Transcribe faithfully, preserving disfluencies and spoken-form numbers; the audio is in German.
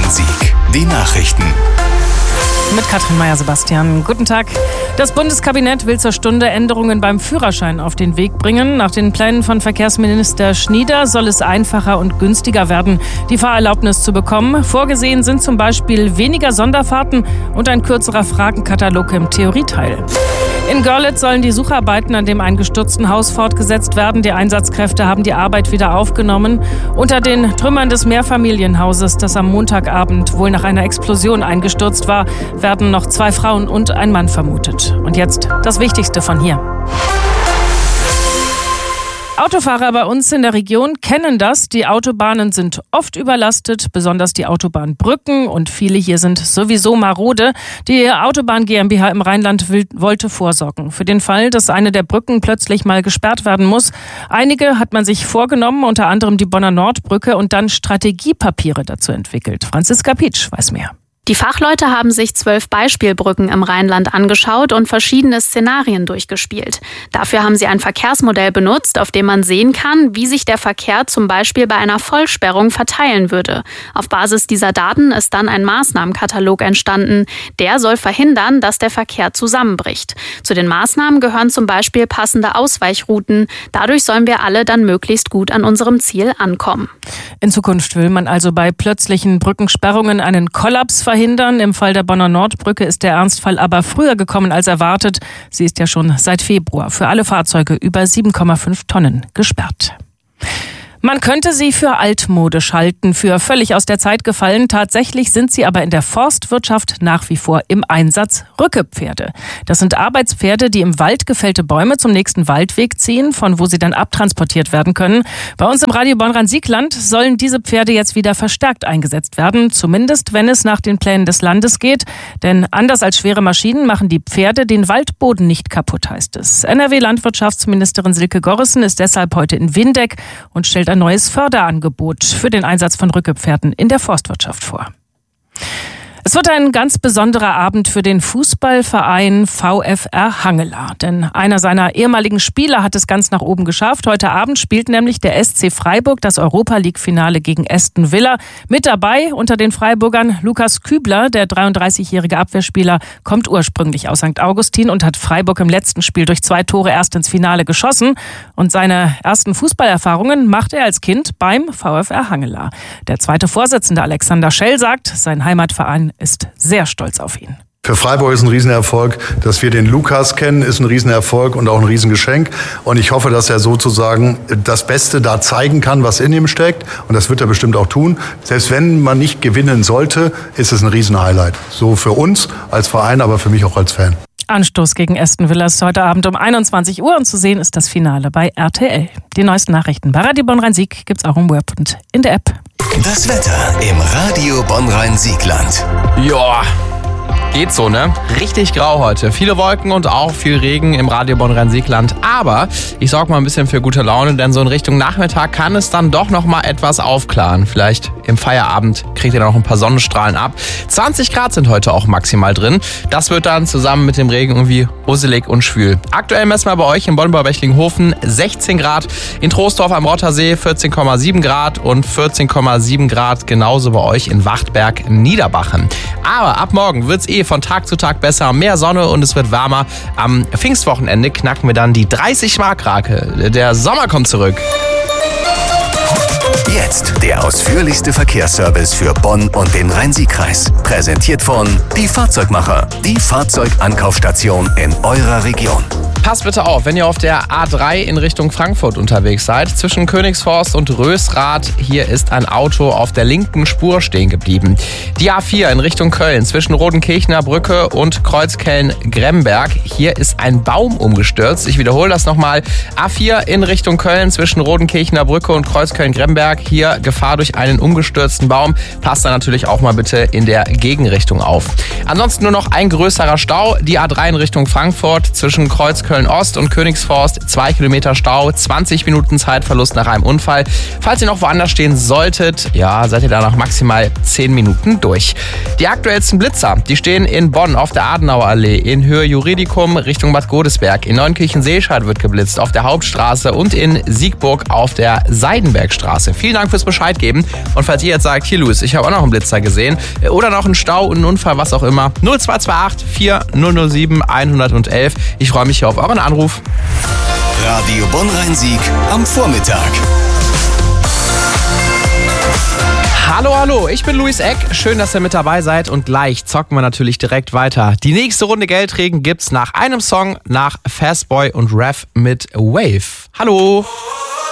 Rhein-Sieg. Die Nachrichten. Mit Katrin Meyer-Sebastian. Guten Tag. Das Bundeskabinett will zur Stunde Änderungen beim Führerschein auf den Weg bringen. Nach den Plänen von Verkehrsminister Schnieder soll es einfacher und günstiger werden, die Fahrerlaubnis zu bekommen. Vorgesehen sind zum Beispiel weniger Sonderfahrten und ein kürzerer Fragenkatalog im Theorieteil. In Görlitz sollen die Sucharbeiten an dem eingestürzten Haus fortgesetzt werden. Die Einsatzkräfte haben die Arbeit wieder aufgenommen. Unter den Trümmern des Mehrfamilienhauses, das am Montagabend wohl nach einer Explosion eingestürzt war, werden noch zwei Frauen und ein Mann vermutet. Und jetzt das Wichtigste von hier. Autofahrer bei uns in der Region kennen das. Die Autobahnen sind oft überlastet, besonders die Autobahnbrücken, und viele hier sind sowieso marode. Die Autobahn GmbH im Rheinland will, wollte vorsorgen für den Fall, dass eine der Brücken plötzlich mal gesperrt werden muss. Einige hat man sich vorgenommen, unter anderem die Bonner Nordbrücke, und dann Strategiepapiere dazu entwickelt. Franziska Pietsch weiß mehr. Die Fachleute haben sich zwölf Beispielbrücken im Rheinland angeschaut und verschiedene Szenarien durchgespielt. Dafür haben sie ein Verkehrsmodell benutzt, auf dem man sehen kann, wie sich der Verkehr zum Beispiel bei einer Vollsperrung verteilen würde. Auf Basis dieser Daten ist dann ein Maßnahmenkatalog entstanden. Der soll verhindern, dass der Verkehr zusammenbricht. Zu den Maßnahmen gehören zum Beispiel passende Ausweichrouten. Dadurch sollen wir alle dann möglichst gut an unserem Ziel ankommen. In Zukunft will man also bei plötzlichen Brückensperrungen einen Kollaps verhindern. Verhindern. Im Fall der Bonner Nordbrücke ist der Ernstfall aber früher gekommen als erwartet. Sie ist ja schon seit Februar für alle Fahrzeuge über sieben Komma fünf Tonnen gesperrt. Man könnte sie für altmodisch halten, für völlig aus der Zeit gefallen. Tatsächlich sind sie aber in der Forstwirtschaft nach wie vor im Einsatz. Rückepferde. Das sind Arbeitspferde, die im Wald gefällte Bäume zum nächsten Waldweg ziehen, von wo sie dann abtransportiert werden können. Bei uns im Radio Bonn-Rhein-Sieg-Land sollen diese Pferde jetzt wieder verstärkt eingesetzt werden. Zumindest, wenn es nach den Plänen des Landes geht. Denn anders als schwere Maschinen machen die Pferde den Waldboden nicht kaputt, heißt es. N R W-Landwirtschaftsministerin Silke Gorrissen ist deshalb heute in Windeck und stellt ein neues Förderangebot für den Einsatz von Rückepferden in der Forstwirtschaft vor. Es wird ein ganz besonderer Abend für den Fußballverein VfR Hangela. Denn einer seiner ehemaligen Spieler hat es ganz nach oben geschafft. Heute Abend spielt nämlich der S C Freiburg das Europa-League-Finale gegen Aston Villa. Mit dabei unter den Freiburgern Lukas Kübler, der dreiunddreißigjährige Abwehrspieler, kommt ursprünglich aus Sankt Augustin und hat Freiburg im letzten Spiel durch zwei Tore erst ins Finale geschossen. Und seine ersten Fußballerfahrungen macht er als Kind beim VfR Hangela. Der zweite Vorsitzende Alexander Schell sagt, sein Heimatverein ist sehr stolz auf ihn. Für Freiburg ist ein Riesenerfolg, dass wir den Lukas kennen, ist ein Riesenerfolg und auch ein Riesengeschenk. Und ich hoffe, dass er sozusagen das Beste da zeigen kann, was in ihm steckt. Und das wird er bestimmt auch tun. Selbst wenn man nicht gewinnen sollte, ist es ein Riesenhighlight. So für uns als Verein, aber für mich auch als Fan. Anstoß gegen Aston Villa ist heute Abend um einundzwanzig Uhr und zu sehen ist das Finale bei R T L. Die neuesten Nachrichten bei Radio Bonn-Rhein-Sieg gibt's auch im Web und in der App. Das Wetter im Radio Bonn-Rhein-Sieg-Land. Joa. Geht so, ne? Richtig grau heute. Viele Wolken und auch viel Regen im Radio Bonn-Rhein-Sieg-Land. Aber ich sorge mal ein bisschen für gute Laune, denn so in Richtung Nachmittag kann es dann doch noch mal etwas aufklaren. Vielleicht im Feierabend kriegt ihr noch ein paar Sonnenstrahlen ab. zwanzig Grad sind heute auch maximal drin. Das wird dann zusammen mit dem Regen irgendwie usselig und schwül. Aktuell messen wir bei euch in Bonn-Bechtlinghofen sechzehn Grad. In Troisdorf am Rottersee vierzehn Komma sieben Grad und vierzehn Komma sieben Grad genauso bei euch in Wachtberg-Niederbachen. Aber ab morgen wird's eh von Tag zu Tag besser, mehr Sonne und es wird wärmer. Am Pfingstwochenende knacken wir dann die dreißig Mark Marke. Der Sommer kommt zurück. Jetzt der ausführlichste Verkehrsservice für Bonn und den Rhein-Sieg-Kreis. Präsentiert von Die Fahrzeugmacher, die Fahrzeugankaufstation in eurer Region. Passt bitte auf, wenn ihr auf der A drei in Richtung Frankfurt unterwegs seid, zwischen Königsforst und Rösrath, hier ist ein Auto auf der linken Spur stehen geblieben. Die A vier in Richtung Köln, zwischen Rodenkirchner Brücke und Kreuzkelln-Gremberg, hier ist ein Baum umgestürzt. Ich wiederhole das nochmal. A vier in Richtung Köln, zwischen Rodenkirchner Brücke und Kreuzkelln-Gremberg, hier Gefahr durch einen umgestürzten Baum. Passt da natürlich auch mal bitte in der Gegenrichtung auf. Ansonsten nur noch ein größerer Stau, die A drei in Richtung Frankfurt, zwischen Kreuzkelln Köln-Ost und Königsforst. Zwei Kilometer Stau, zwanzig Minuten Zeitverlust nach einem Unfall. Falls ihr noch woanders stehen solltet, ja, seid ihr da noch maximal zehn Minuten durch. Die aktuellsten Blitzer, die stehen in Bonn auf der Adenauer Allee, in Höhe Juridicum Richtung Bad Godesberg. In Neunkirchen-Seescheid wird geblitzt, auf der Hauptstraße und in Siegburg auf der Seidenbergstraße. Vielen Dank fürs Bescheid geben. Und falls ihr jetzt sagt, hier Luis, ich habe auch noch einen Blitzer gesehen oder noch einen Stau, einen Unfall, was auch immer, null zwei zwei acht vier null null sieben eins eins eins. Ich freue mich hier auf euren Anruf. Radio Bonn-Rhein-Sieg am Vormittag. Hallo, hallo, ich bin Luis Eck. Schön, dass ihr mit dabei seid und gleich zocken wir natürlich direkt weiter. Die nächste Runde Geldregen gibt's nach einem Song, nach Fastboy und Rev mit Wave. Hallo.